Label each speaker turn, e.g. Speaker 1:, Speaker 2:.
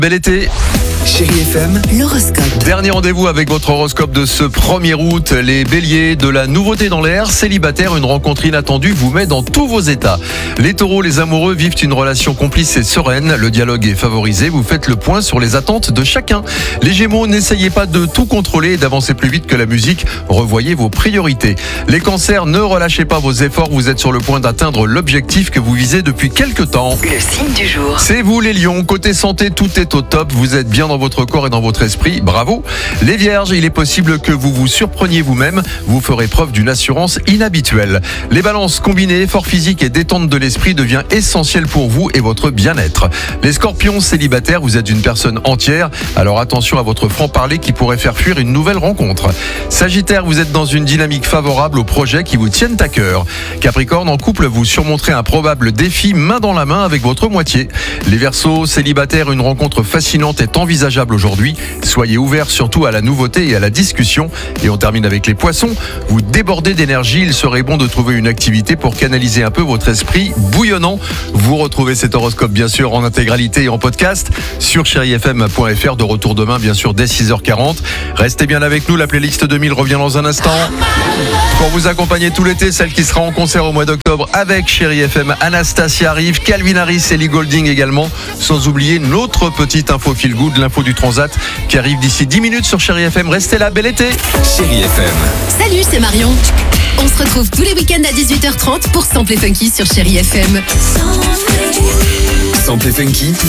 Speaker 1: Bel été.
Speaker 2: Chérie FM,
Speaker 3: l'horoscope.
Speaker 1: Dernier rendez-vous avec votre horoscope de ce 1er août. Les béliers, de la nouveauté dans l'air. Célibataire, une rencontre inattendue vous met dans tous vos états. Les taureaux, les amoureux vivent une relation complice et sereine. Le dialogue est favorisé. Vous faites le point sur les attentes de chacun. Les gémeaux, n'essayez pas de tout contrôler et d'avancer plus vite que la musique. Revoyez vos priorités. Les cancers, ne relâchez pas vos efforts. Vous êtes sur le point d'atteindre l'objectif que vous visez depuis quelque temps.
Speaker 3: Le signe du jour.
Speaker 1: C'est vous les lions, côté santé, tout est au top, vous êtes bien dans votre corps et dans votre esprit, bravo. Les vierges, il est possible que vous vous surpreniez vous-même, vous ferez preuve d'une assurance inhabituelle. Les balances, combiner effort physique et détente de l'esprit devient essentiel pour vous et votre bien-être. Les scorpions, célibataires, vous êtes une personne entière, alors attention à votre franc-parler qui pourrait faire fuir une nouvelle rencontre. Sagittaire, vous êtes dans une dynamique favorable aux projets qui vous tiennent à cœur. Capricorne, en couple, vous surmonterez un probable défi main dans la main avec votre moitié. Les Verseaux, célibataires, une rencontre fascinante est envisageable aujourd'hui. Soyez ouverts surtout à la nouveauté et à la discussion. Et on termine avec les poissons. Vous débordez d'énergie, il serait bon de trouver une activité pour canaliser un peu votre esprit bouillonnant. Vous retrouvez cet horoscope bien sûr en intégralité et en podcast sur chérifm.fr. De retour demain bien sûr dès 6h40. Restez bien avec nous, la playlist 2000 revient dans un instant. Pour vous accompagner tout l'été, celle qui sera en concert au mois d'octobre avec Chérie FM, Anastasia arrive, Calvin Harris, Ellie Goulding également. Sans oublier notre petite info feel good, l'info du Transat qui arrive d'ici 10 minutes sur Chérie FM. Restez là, bel été.
Speaker 2: Chérie FM.
Speaker 3: Salut, c'est Marion. On se retrouve tous les week-ends à 18h30 pour Sample et Funky sur Chérie FM.
Speaker 2: Sample et Funky,